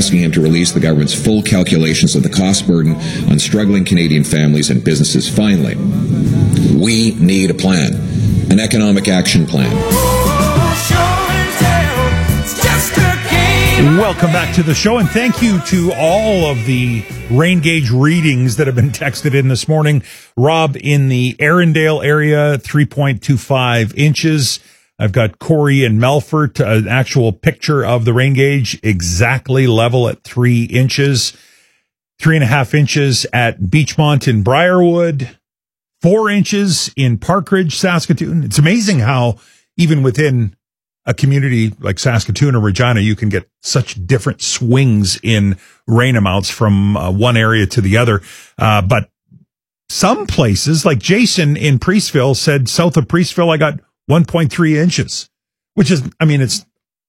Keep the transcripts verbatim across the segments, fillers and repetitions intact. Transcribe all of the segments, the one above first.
asking him to release the government's full calculations of the cost burden on struggling Canadian families and businesses. Finally, we need a plan, an economic action plan. Welcome back to the show, and thank you to all of the rain gauge readings that have been texted in this morning. Rob in the Arundel area, three point two five inches. I've got Corey in Melfort, an actual picture of the rain gauge, exactly level at three inches. Three and a half inches at Beachmont in Briarwood. Four inches in Parkridge, Saskatoon. It's amazing how even within a community like Saskatoon or Regina, you can get such different swings in rain amounts from uh, one area to the other. Uh, but some places, like Jason in Priestville said, south of Priestville, I got one point three inches, which is, I mean, it's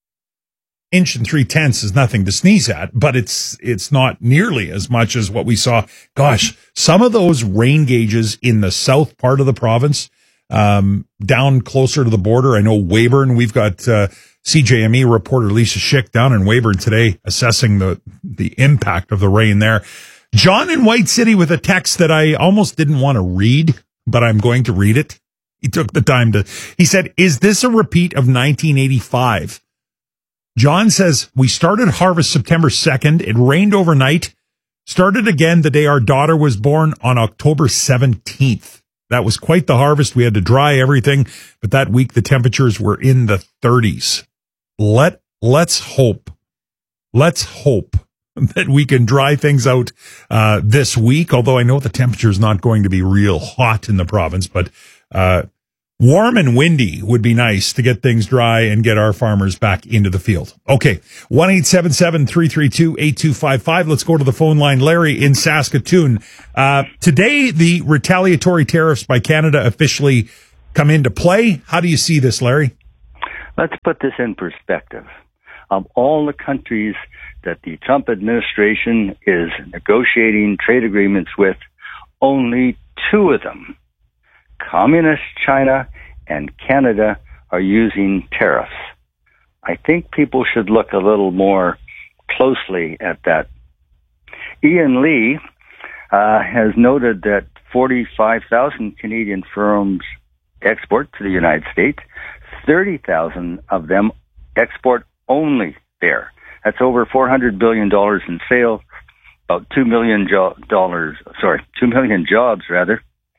inch and three tenths is nothing to sneeze at, but it's, it's not nearly as much as what we saw. Gosh, some of those rain gauges in the south part of the province, Um, down closer to the border. I know Weyburn, we've got, uh, C J M E reporter Lisa Schick down in Weyburn today assessing the, the impact of the rain there. John in White City with a text that I almost didn't want to read, but I'm going to read it. He took the time to, he said, is this a repeat of nineteen eighty-five? John says, we started harvest September second. It rained overnight, started again the day our daughter was born on October seventeenth. That was quite the harvest. We had to dry everything, but that week the temperatures were in the thirties. Let, let's hope, let's hope that we can dry things out uh, this week, although I know the temperature is not going to be real hot in the province, but uh, warm and windy would be nice to get things dry and get our farmers back into the field. Okay, one eight seven seven, three three two, eight two five five. Let's go to the phone line. Larry in Saskatoon. Uh, today, the retaliatory tariffs by Canada officially come into play. How do you see this, Larry? Let's put this in perspective. Of all the countries that the Trump administration is negotiating trade agreements with, only two of them, Communist China and Canada, are using tariffs. I think people should look a little more closely at that. Ian Lee uh, has noted that forty-five thousand Canadian firms export to the United States. thirty thousand of them export only there. That's over four hundred billion dollars in sales, about two million jo- dollars, sorry, two million jobs rather.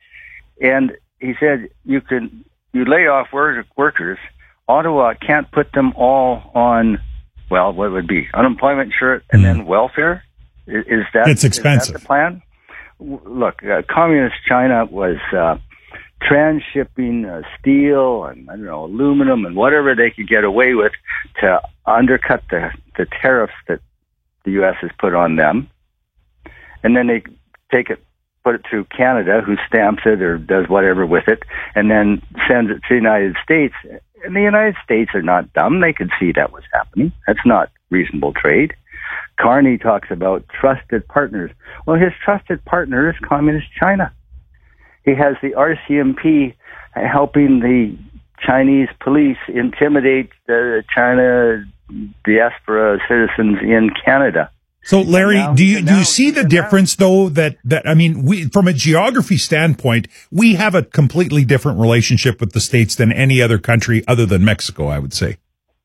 And he said, you can, you lay off work, workers. Ottawa can't put them all on, well, what would be unemployment insurance and mm. then welfare. Is, is that, it's expensive. Is that the plan? Look, uh, Communist China was, uh, transshipping uh, steel and, I don't know, aluminum and whatever they could get away with to undercut the, the tariffs that the U S has put on them. And then they take it, put it through Canada, who stamps it or does whatever with it, and then sends it to the United States. And the United States are not dumb. They could see that was happening. That's not reasonable trade. Carney talks about trusted partners. Well, his trusted partner is Communist China. He has the R C M P helping the Chinese police intimidate the China diaspora citizens in Canada. So, Larry, now, do you do you see the difference, though, that, that, I mean, we, from a geography standpoint, we have a completely different relationship with the States than any other country other than Mexico, I would say.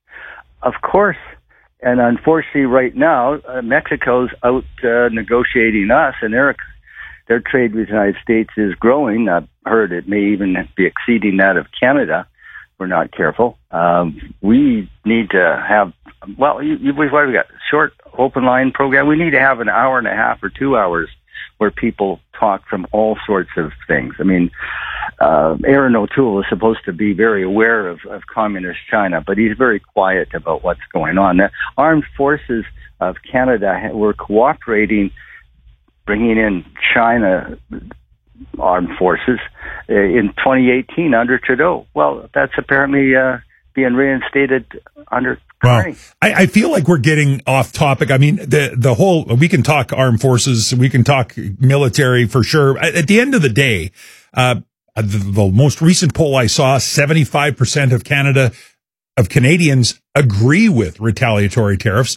Of course. And unfortunately, right now, uh, Mexico's out uh, negotiating us, and their their trade with the United States is growing. I've heard it may even be exceeding that of Canada. We're not careful. Um, we need to have, well, you, you, what have we got? Short open line program. We need to have an hour and a half or two hours where people talk from all sorts of things. I mean, uh, Aaron O'Toole is supposed to be very aware of, of Communist China, but he's very quiet about what's going on. The armed forces of Canada were cooperating, bringing in China armed forces uh, in twenty eighteen under Trudeau. Well, that's apparently uh, being reinstated under Carney. Wow. I, I feel like we're getting off topic. I mean, the the whole, we can talk armed forces, we can talk military for sure. At, at the end of the day, uh, the, the most recent poll I saw, seventy-five percent of Canada, of Canadians agree with retaliatory tariffs.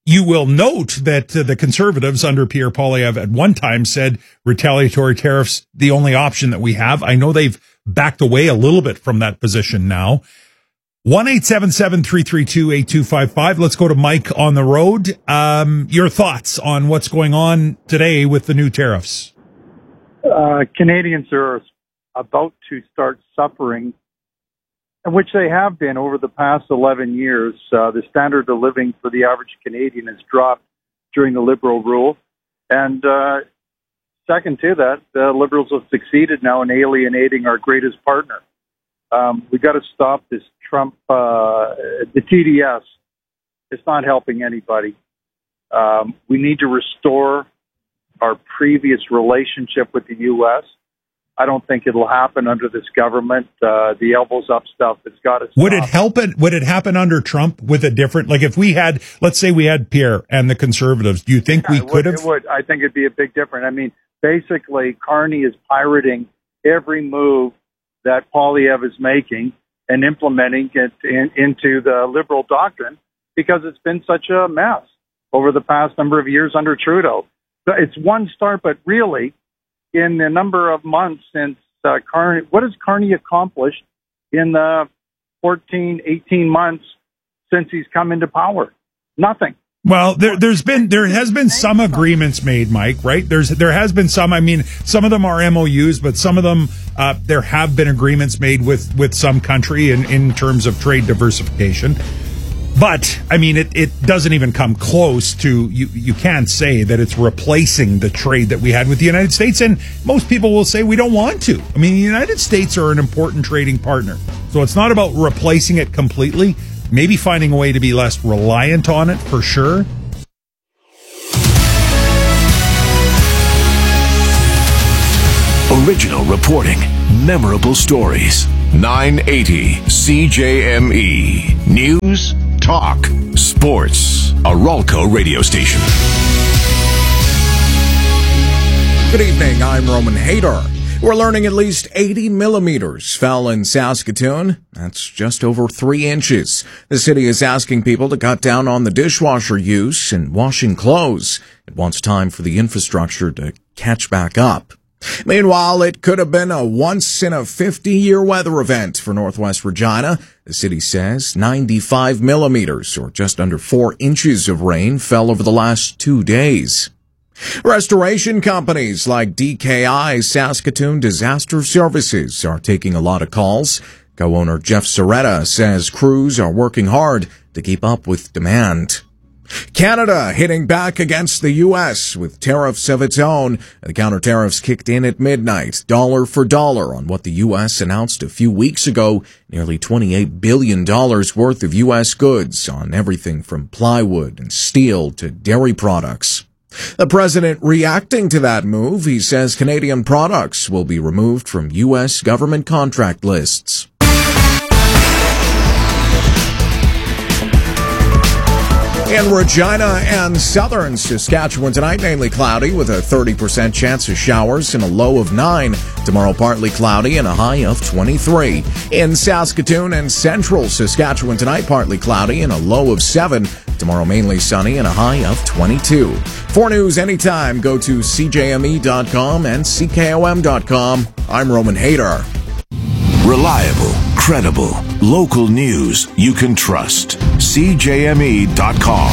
You will note that uh, the Conservatives under Pierre Poilievre at one time said retaliatory tariffs the only option that we have. I know they've backed away a little bit from that position now. one eight seven seven, three three two, eight two five five. Let's go to Mike on the road. Um, your thoughts on what's going on today with the new tariffs? Uh, Canadians are about to start suffering, which they have been over the past eleven years. Uh, the standard of living for the average Canadian has dropped during the Liberal rule. And uh, second to that, the Liberals have succeeded now in alienating our greatest partner. Um, we got to stop this Trump, uh, the T D S. It's not helping anybody. Um, we need to restore our previous relationship with the U S. I don't think it'll happen under this government. Uh, the elbows up stuff has got to stop. Would it help it? Would it happen under Trump with a different, like if we had, let's say we had Pierre and the Conservatives, do you think yeah, we could have? It would. I think it'd be a big difference. I mean, basically, Carney is pirating every move that Poilievre is making and implementing it in, into the Liberal doctrine because it's been such a mess over the past number of years under Trudeau. So it's one start, but really, in the number of months since uh, Carney, what has Carney accomplished in the fourteen, eighteen months since he's come into power? Nothing. Well, there, there's been, there has been some agreements made, Mike, right? There's, there has been some, I mean, some of them are M O Us, but some of them, uh, there have been agreements made with, with some country in, in terms of trade diversification. But, I mean, it, it doesn't even come close to, you, you can't say that it's replacing the trade that we had with the United States. And most people will say we don't want to. I mean, the United States are an important trading partner. So it's not about replacing it completely. Maybe finding a way to be less reliant on it for sure. Original reporting, memorable stories. nine eighty C J M E. News, talk, sports. A Ralco radio station. Good evening, I'm Roman Hader. We're learning at least eighty millimeters fell in Saskatoon. That's just over three inches. The city is asking people to cut down on the dishwasher use and washing clothes. It wants time for the infrastructure to catch back up. Meanwhile, it could have been a once-in-a-fifty-year weather event for Northwest Regina. The city says ninety-five millimeters, or just under four inches of rain, fell over the last two days. Restoration companies like D K I Saskatoon Disaster Services are taking a lot of calls. Co-owner Jeff Soretta says crews are working hard to keep up with demand. Canada hitting back against the U S with tariffs of its own. The counter-tariffs kicked in at midnight, dollar for dollar, on what the U S announced a few weeks ago, nearly twenty-eight billion dollars worth of U S goods on everything from plywood and steel to dairy products. The president reacting to that move, he says Canadian products will be removed from U S government contract lists. In Regina and southern Saskatchewan tonight, mainly cloudy with a thirty percent chance of showers and a low of nine. Tomorrow, partly cloudy and a high of twenty-three. In Saskatoon and central Saskatchewan tonight, partly cloudy and a low of seven. Tomorrow, mainly sunny and a high of twenty-two. For news anytime, go to C J M E dot com and C K O M dot com. I'm Roman Hader. Reliable, credible, local news you can trust. C J M E dot com.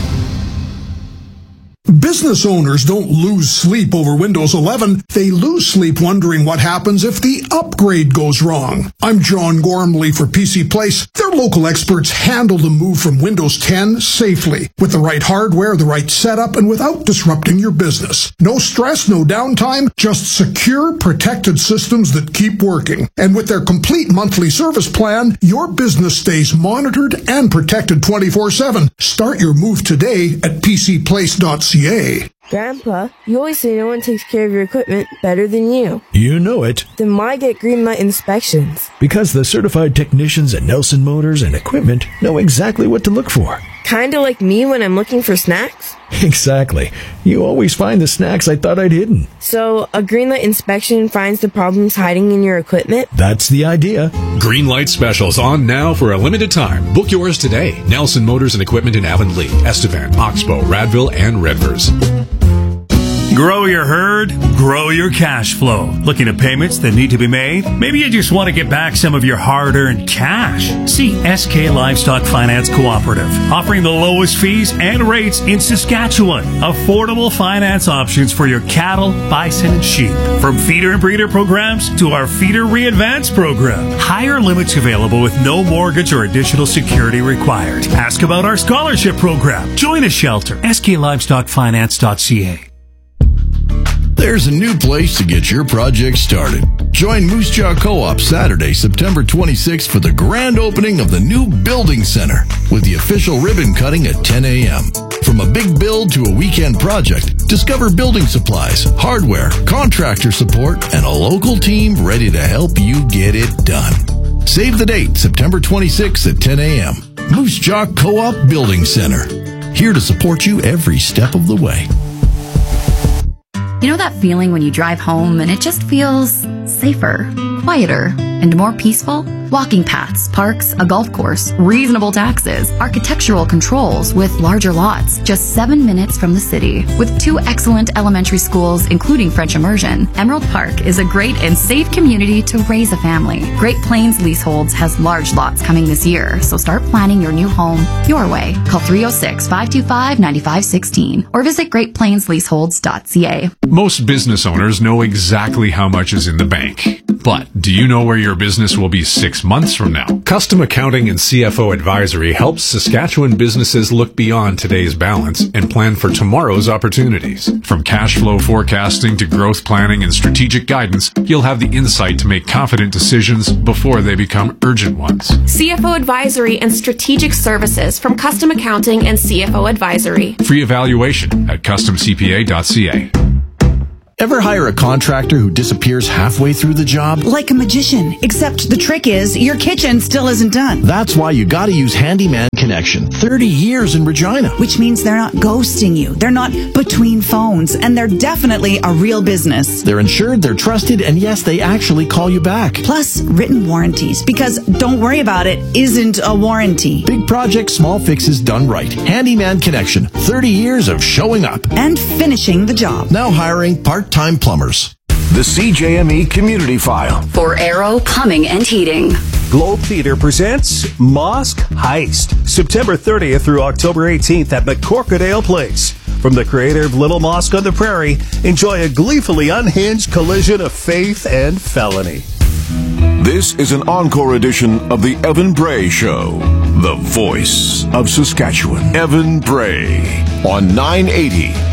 Business owners don't lose sleep over Windows eleven. They lose sleep wondering what happens if the upgrade goes wrong. I'm John Gormley for P C Place. Their local experts handle the move from Windows ten safely, with the right hardware, the right setup, and without disrupting your business. No stress, no downtime, just secure, protected systems that keep working. And with their complete monthly service plan, your business stays monitored and protected twenty-four seven. Start your move today at P C place dot c a. Grandpa, you always say no one takes care of your equipment better than you. You know it. Then why get Greenlight inspections? Because the certified technicians at Nelson Motors and Equipment know exactly what to look for. Kinda like me when I'm looking for snacks? Exactly. You always find the snacks I thought I'd hidden. So, a Greenlight inspection finds the problems hiding in your equipment? That's the idea. Greenlight specials on now for a limited time. Book yours today. Nelson Motors and Equipment in Avonlea, Estevan, Oxbow, Radville, and Redvers. Grow your herd, grow your cash flow. Looking at payments that need to be made? Maybe you just want to get back some of your hard-earned cash. See S K Livestock Finance Cooperative, offering the lowest fees and rates in Saskatchewan. Affordable finance options for your cattle, bison, and sheep. From feeder and breeder programs to our Feeder Re-Advance program. Higher limits available with no mortgage or additional security required. Ask about our scholarship program. Join a shelter. S K Livestock Finance dot C A. There's a new place to get your project started. Join Moose Jaw Co-op Saturday, September twenty-sixth for the grand opening of the new Building Center with the official ribbon cutting at ten a.m. From a big build to a weekend project, discover building supplies, hardware, contractor support, and a local team ready to help you get it done. Save the date, September twenty-sixth at ten a.m. Moose Jaw Co-op Building Center. Here to support you every step of the way. You know that feeling when you drive home and it just feels safer, quieter, and more peaceful? Walking paths, parks, a golf course, reasonable taxes, architectural controls with larger lots, just seven minutes from the city. With two excellent elementary schools, including French immersion, Emerald Park is a great and safe community to raise a family. Great Plains Leaseholds has large lots coming this year, so start planning your new home your way. Call three oh six, five two five, nine five one six or visit great plains leaseholds dot c a. Most business owners know exactly how much is in the bank. But do you know where your business will be six months from now? Custom Accounting and C F O Advisory helps Saskatchewan businesses look beyond today's balance and plan for tomorrow's opportunities. From cash flow forecasting to growth planning and strategic guidance, you'll have the insight to make confident decisions before they become urgent ones. C F O Advisory and Strategic Services from Custom Accounting and C F O Advisory. Free evaluation at custom c p a dot c a. Ever hire a contractor who disappears halfway through the job? Like a magician, except the trick is your kitchen still isn't done. That's why you gotta use Handyman Connection. thirty years in Regina. Which means they're not ghosting you. They're not between phones. And they're definitely a real business. They're insured, they're trusted, and yes, they actually call you back. Plus, written warranties. Because don't worry about it isn't a warranty. Big projects, small fixes done right. Handyman Connection. thirty years of showing up. And finishing the job. Now hiring part-time plumbers. The C J M E Community File. For Arrow Plumbing and Heating. Globe Theater presents Mosque Heist, September thirtieth through October eighteenth at McCorkadale Place. From the creator of Little Mosque on the Prairie, enjoy a gleefully unhinged collision of faith and felony. This is an encore edition of the Evan Bray Show, the voice of Saskatchewan. Evan Bray on nine eighty